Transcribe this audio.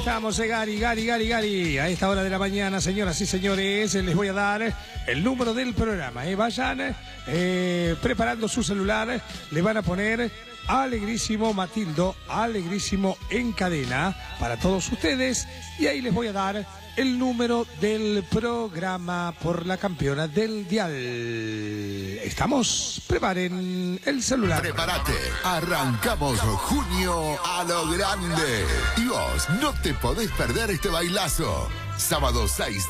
estamos, Gary. A esta hora de la mañana, señoras y señores, les voy a dar el número del programa. Vayan preparando su celular, le van a poner Alegrísimo Matildo, Alegrísimo en cadena para todos ustedes. Y ahí les voy a dar el número del programa por la campeona del dial. ¿Estamos? Preparen el celular. Prepárate, arrancamos junio a lo grande. Y vos no te podés perder este bailazo. Sábado 6